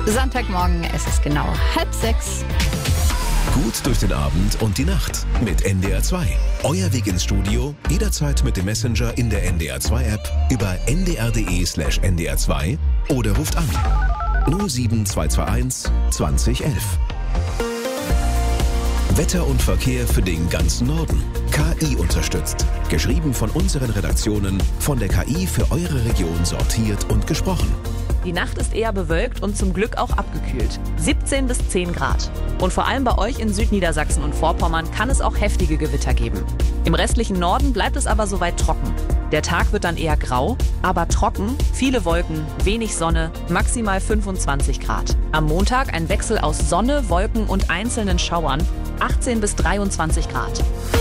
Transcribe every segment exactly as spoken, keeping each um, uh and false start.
Sonntagmorgen, es ist genau halb sechs. Gut durch den Abend und die Nacht mit N D R zwei. Euer Weg ins Studio, jederzeit mit dem Messenger in der N D R zwei App, über n d r punkt d e slash n d r zwei oder ruft an null sieben zwei zwei eins zwanzig elf. Wetter und Verkehr für den ganzen Norden. K I unterstützt. Geschrieben von unseren Redaktionen, von der K I für eure Region sortiert und gesprochen. Die Nacht ist eher bewölkt und zum Glück auch abgekühlt. siebzehn bis zehn Grad. Und vor allem bei euch in Südniedersachsen und Vorpommern kann es auch heftige Gewitter geben. Im restlichen Norden bleibt es aber soweit trocken. Der Tag wird dann eher grau, aber trocken, viele Wolken, wenig Sonne, maximal fünfundzwanzig Grad. Am Montag ein Wechsel aus Sonne, Wolken und einzelnen Schauern, achtzehn bis dreiundzwanzig Grad.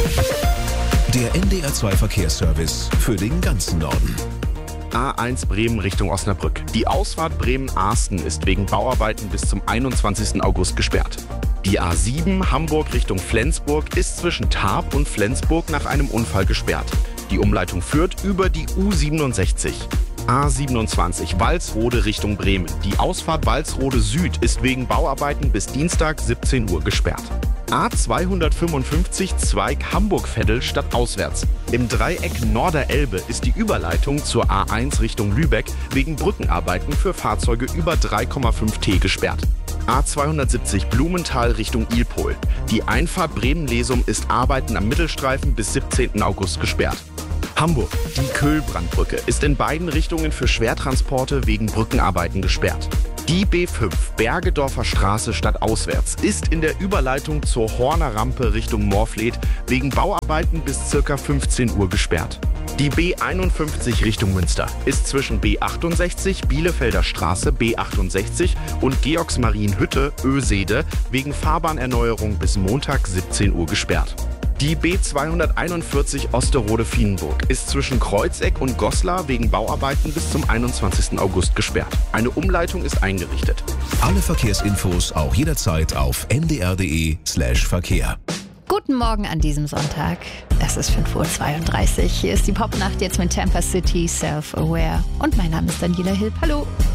Der N D R zwei Verkehrsservice für den ganzen Norden. A eins Bremen Richtung Osnabrück. Die Ausfahrt Bremen-Arsten ist wegen Bauarbeiten bis zum einundzwanzigsten August gesperrt. Die A sieben Hamburg Richtung Flensburg ist zwischen Tarp und Flensburg nach einem Unfall gesperrt. Die Umleitung führt über die U siebenundsechzig. A siebenundzwanzig Walsrode Richtung Bremen. Die Ausfahrt Walsrode Süd ist wegen Bauarbeiten bis Dienstag siebzehn Uhr gesperrt. A zweihundertfünfundfünfzig Zweig Hamburg-Veddel stadtauswärts. Im Dreieck Norderelbe ist die Überleitung zur A eins Richtung Lübeck wegen Brückenarbeiten für Fahrzeuge über drei Komma fünf T gesperrt. A zweihundertsiebzig Blumenthal Richtung Ilpol. Die Einfahrt Bremen-Lesum ist Arbeiten am Mittelstreifen bis siebzehnten August gesperrt. Hamburg. Die Köhlbrandbrücke ist in beiden Richtungen für Schwertransporte wegen Brückenarbeiten gesperrt. Die B fünf Bergedorfer Straße stadtauswärts ist in der Überleitung zur Horner Rampe Richtung Morfleet wegen Bauarbeiten bis ca. fünfzehn Uhr gesperrt. Die B einundfünfzig Richtung Münster ist zwischen B achtundsechzig Bielefelder Straße B achtundsechzig und Georgsmarienhütte Ösede wegen Fahrbahnerneuerung bis Montag siebzehn Uhr gesperrt. Die B zweihunderteinundvierzig Osterode-Fienenburg ist zwischen Kreuzeck und Goslar wegen Bauarbeiten bis zum einundzwanzigsten August gesperrt. Eine Umleitung ist eingerichtet. Alle Verkehrsinfos auch jederzeit auf n d r punkt d e slash verkehr. Guten Morgen an diesem Sonntag. Es ist fünf Uhr zweiunddreißig. Hier ist die Popnacht jetzt mit Tampa City, Self-Aware. Und mein Name ist Daniela Hilb. Hallo.